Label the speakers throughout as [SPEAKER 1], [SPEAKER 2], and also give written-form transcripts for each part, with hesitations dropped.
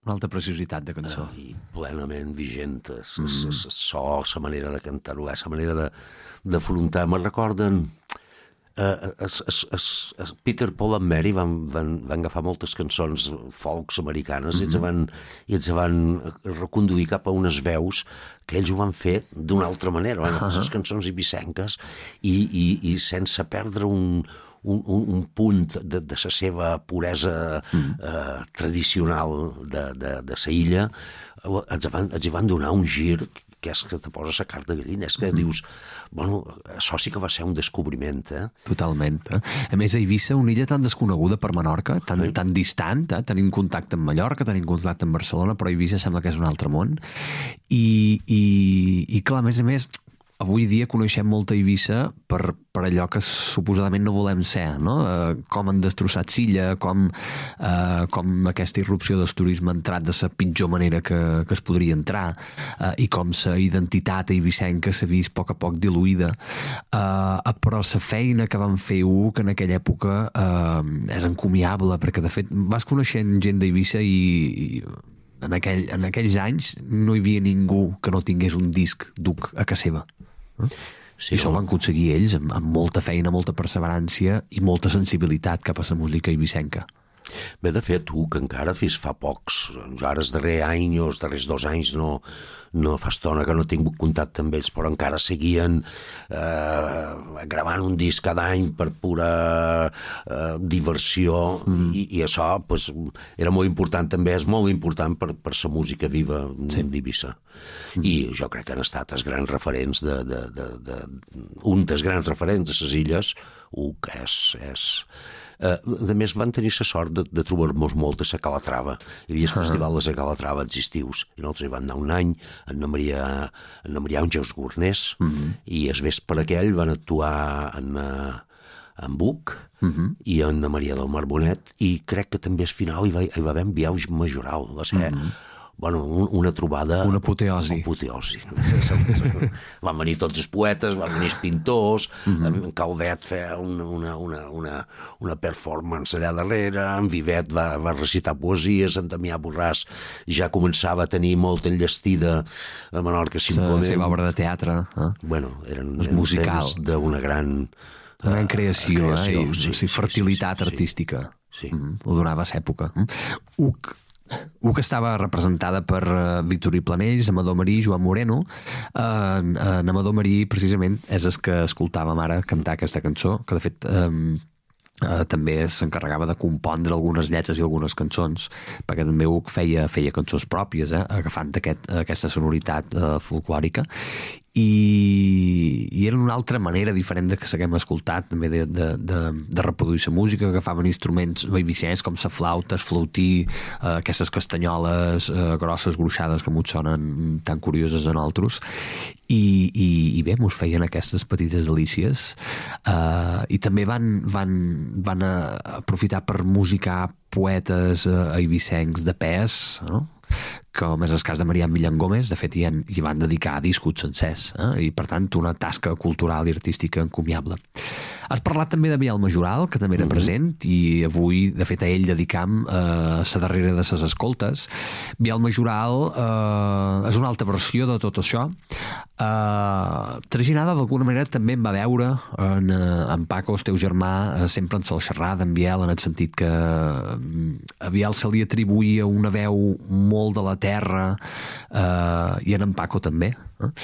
[SPEAKER 1] Una altra preciositat de cançó.
[SPEAKER 2] I plenament vigent. El so, la manera de cantar-ho, la manera d'afrontar. Me recorden... Peter, Paul and Mary van agafar moltes cançons folks americanes i els van reconduir cap a unes veus que ells ho van fer d'una altra manera, van agafar les cançons ibicenques i sense perdre un punt de la seva puresa tradicional de la illa, els hi van donar un gir que és que te poses la carn de gallina, és que dius, bueno, això sí que va ser un descobriment,
[SPEAKER 1] Totalment. A més, a Eivissa, una illa tan desconeguda per Menorca, tan distant, tenim contacte amb Mallorca, tenim contacte amb Barcelona, però Eivissa sembla que és un altre món. I clar, a més, avui dia coneixem molta Eivissa per allò que suposadament no volem ser, no? Com han destrossat Silla, com aquesta irrupció del turisme ha entrat de la pitjor manera que es podria entrar, i com la identitat eivissenca s'ha vist a poc diluïda. Però la feina que van fer que en aquella època és encomiable, perquè de fet vas coneixent gent d'Eivissa i en aquells anys no hi havia ningú que no tingués un disc d'Uc a casa seva. Sí, i això ho van aconseguir ells amb molta feina, molta perseverància i molta sensibilitat cap a la música eivissenca.
[SPEAKER 2] Bé, de fet, que encara fins fa pocs, ara el darrer any o els darrers 2 anys no fa estona que no he tingut contacte amb ells, però encara seguien gravant un disc cada any per pura diversió, i això pues, era molt important també, és molt important per la música viva d'Eivissa. I jo crec que han estat els grans referents un dels grans referents de les illes, que és a més van tenir la sort de trobar-nos molt a la Calatrava. Hi havia el festival de la Calatrava als estius i nosaltres hi vam anar un any en Maria Àngels Gornés, i el vespre aquell van actuar en Buc i en Maria del Mar Bonet, i crec que també al final hi va haver en Biauix Majoral. Va ser una trobada...
[SPEAKER 1] Una apoteosi.
[SPEAKER 2] Van venir tots els poetes, van venir els pintors, en Calvet feia una performance allà darrere, en Vivet va recitar poesies, en Damià Borràs ja començava a tenir molta enllestida a Menorca simplement.
[SPEAKER 1] La seva obra de teatre.
[SPEAKER 2] Bueno, eren
[SPEAKER 1] musical.
[SPEAKER 2] D'una gran
[SPEAKER 1] creació, i fertilitat artística. Ho donava a l'època. Uc estava representada per Victorí Planells, Amador Marí, Joan Moreno. En Amador Marí, precisament, és el que escoltàvem ara cantar aquesta cançó, que de fet també s'encarregava de compondre algunes lletres i algunes cançons, perquè també Uc feia cançons pròpies, agafant aquesta sonoritat folclòrica, i era una altra manera diferent de que s'haguem escoltat també de reproduir la música. Agafaven instruments eivissencs com la flauta, el flautí, aquestes castanyoles grosses, gruixades, que mos sonen tan curioses a nosaltres, i bé, mos feien aquestes petites delícies, i també van aprofitar per musicar poetes eivissencs de pes, no? Com és el cas de Marian Millán Gómez. De fet, hi van dedicar discos sencers, i per tant una tasca cultural i artística encomiable. Has parlat també de Biel Majoral, que també era present, i avui, de fet, a ell dedicam la darrera de les escoltes. Biel Majoral és una altra versió de tot això. Traginada d'alguna manera també em va veure en Paco, el teu germà, sempre en sol xerrar d'en Biel, en el sentit que a Biel se li atribuïa una veu molt de la terra, i en Paco també,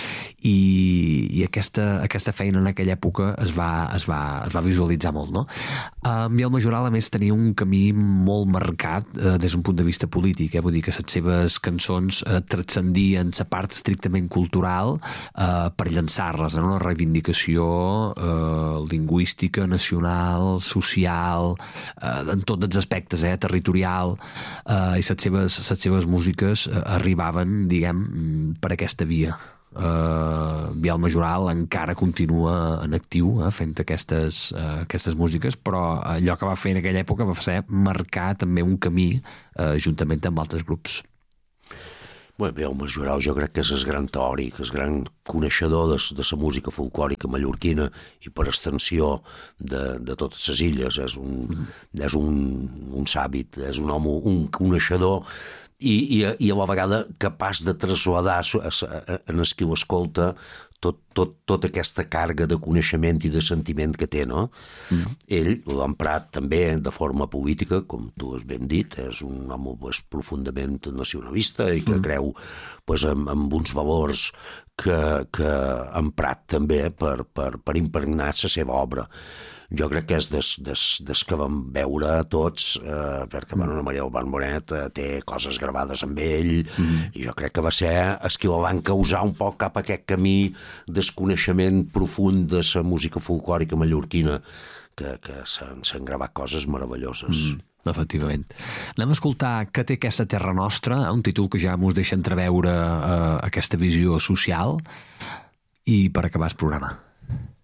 [SPEAKER 1] i aquesta feina en aquella època es va visualitzar molt, no? Biel Majoral, a més, tenia un camí molt marcat des d'un punt de vista polític, vull dir que les seves cançons transcendien la part estrictament cultural per llançar-les en una reivindicació lingüística, nacional, social, en tots els aspectes, territorial, i les seves músiques arribaven, diguem, per aquesta via. Biel Majoral encara continua en actiu fent aquestes músiques, però allò que va fer en aquella època va ser marcar també un camí juntament amb altres grups.
[SPEAKER 2] Biel Majoral jo crec que és el gran teòric, el gran coneixedor de la música folclòrica mallorquina i per extensió de totes les illes. És un sàvit, és un home, un coneixedor i a la vegada capaç de traslladar en el qui l'escolta tota aquesta càrrega de coneixement i de sentiment que té, no? Ell l'ha emprat també de forma política, com tu has ben dit, és un home profundament nacionalista i que creu en uns valors que ha emprat també per impregnar la seva obra. Jo crec que és des que vam veure tots, perquè la Maria Alban Bonet té coses gravades amb ell, i jo crec que va ser els que la van causar un poc cap a aquest camí desconeixement profund de la música folclòrica mallorquina, que s'han gravat coses meravelloses.
[SPEAKER 1] Efectivament. Anem a escoltar Què té aquesta terra nostra, un títol que ja mos deixa entreveure aquesta visió social, i per acabar el programa.